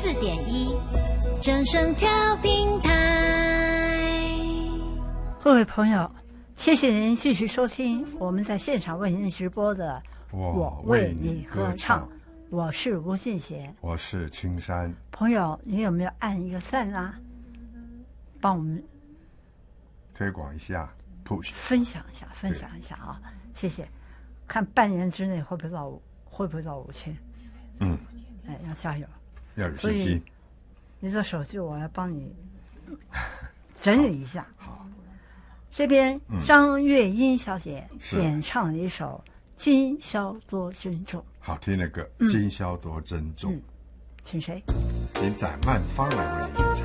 94.1正声调频台。 各位朋友，谢谢您继续收听我们在现场为您直播的我为你歌唱，我是吴俊贤， 我是青山。 朋友，你有没有按一个赞啊？帮我们推广一下 ，push 分享一下啊！谢谢。看半年之内会不会到5000？哎，要加油， 要有信心。 你的手机我要帮你整理一下。 好， 这边张月英小姐演唱了一首《今宵多珍重》， 好听的歌，今宵多珍重。 请谁？ 请载曼芳来为你。